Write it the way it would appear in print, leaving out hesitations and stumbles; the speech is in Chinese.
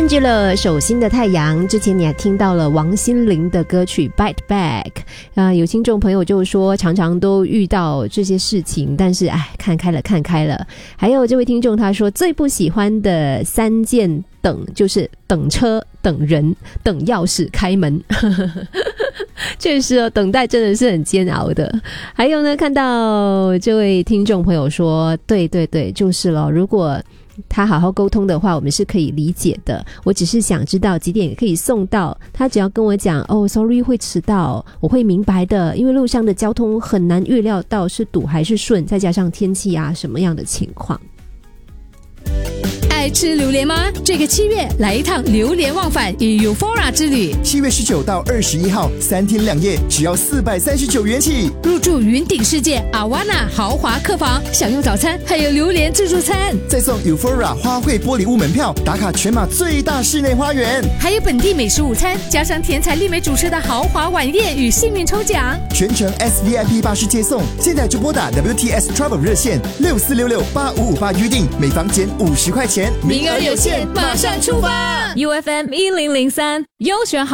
Angela 手心的太阳，之前你还听到了王心凌的歌曲 Bite Back。有听众朋友就说常常都遇到这些事情，但是看开了。还有这位听众他说最不喜欢的3件等就是等车、等人、等钥匙开门。确实哦，等待真的是很煎熬的。还有呢，看到这位听众朋友说对，就是了，如果他好好沟通的话，我们是可以理解的。我只是想知道几点可以送到，他只要跟我讲sorry 会迟到，我会明白的。因为路上的交通很难预料到是堵还是顺，再加上天气什么样的情况。 爱吃榴莲吗？这个7月来一趟榴莲忘返与 Eufora 之旅。 7月19到21号3天2夜，只要439元起。 入住云顶世界 Awana 豪华客房，享用早餐，还有榴莲自助餐， 再送 Eufora 花卉玻璃屋门票，打卡全马最大室内花园， 还有本地美食午餐，加上甜彩丽美主持的豪华晚宴与幸运抽奖， 全程 SVIP 巴士接送。现在就拨打 WTS Travel 热线64668558预定，每房减50块钱， 名额有限，马上出发。UFM 1003优选好。